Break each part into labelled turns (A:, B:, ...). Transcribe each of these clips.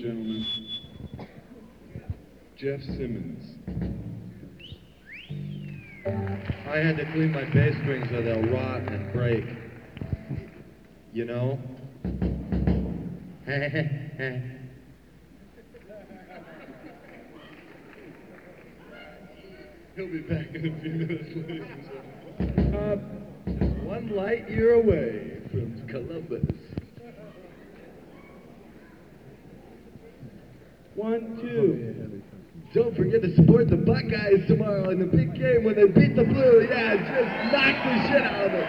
A: gentlemen, Jeff Simmons.
B: I had to clean my bass strings or they'll rot and break. You know?
A: He'll be back in a few minutes, ladies and gentlemen.
B: Just 1 light year away from Columbus. 1, 2. Don't forget to support the Buckeyes tomorrow in the big game when they beat the Blue. Yeah, just knock the shit out of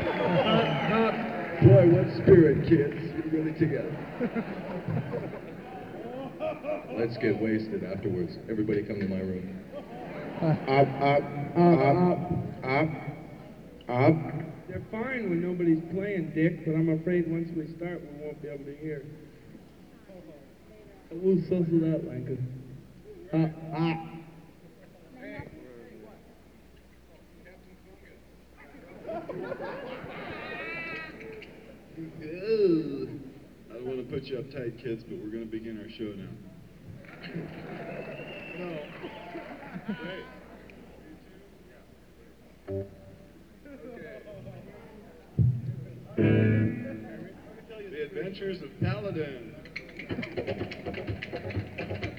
B: them. Boy, what spirit, kids. You're really together. Let's get wasted afterwards. Everybody come to my room.
A: Up.
C: They're fine when nobody's playing, Dick, but I'm afraid once we start, we won't be able to hear. We'll sussle that, Lincoln.
A: I don't want to put you uptight, kids, but we're going to begin our show now. No. Wait. The Adventures of Paladin.